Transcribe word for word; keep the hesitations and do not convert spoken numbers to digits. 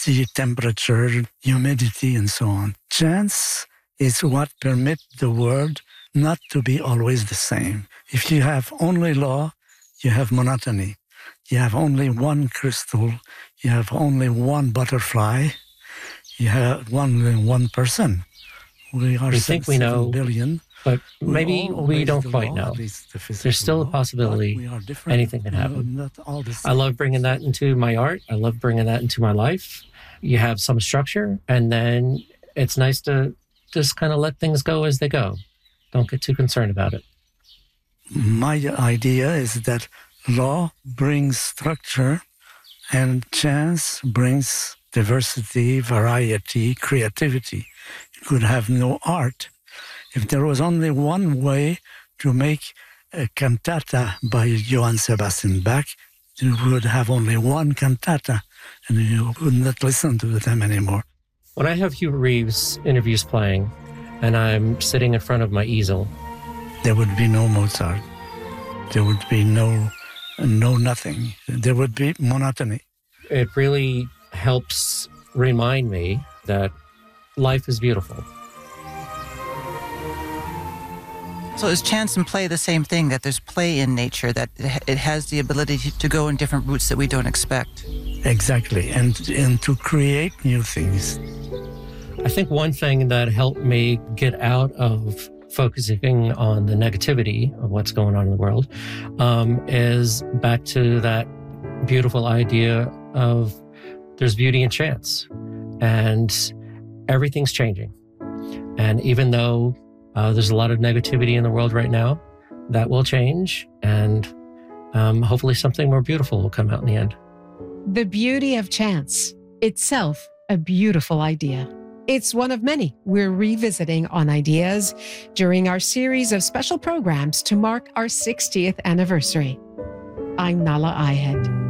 the temperature, humidity, and so on. Chance is what permits the world not to be always the same. If you have only law, you have monotony. You have only one crystal, you have only one butterfly, you have only one person. We are we think we know, billion. But maybe we, we don't quite law, know. The There's still law, a possibility anything can happen. I love bringing that into my art. I love bringing that into my life. You have some structure, and then it's nice to just kind of let things go as they go. Don't get too concerned about it. My idea is that law brings structure and chance brings diversity, variety, creativity. You could have no art. If there was only one way to make a cantata by Johann Sebastian Bach, you would have only one cantata and you would not listen to them anymore. When I have Hugh Reeves interviews playing and I'm sitting in front of my easel, there would be no Mozart. There would be no, no nothing. There would be monotony. It really helps remind me that life is beautiful. So is chance and play the same thing, that there's play in nature, that it has the ability to go in different routes that we don't expect? Exactly, and, and to create new things. I think one thing that helped me get out of focusing on the negativity of what's going on in the world um, is back to that beautiful idea of there's beauty in chance, and everything's changing. And even though Uh, there's a lot of negativity in the world right now, that will change, and um, hopefully something more beautiful will come out in the end. The beauty of chance, itself a beautiful idea. It's one of many we're revisiting on Ideas during our series of special programs to mark our sixtieth anniversary. I'm Nahlah Ayed.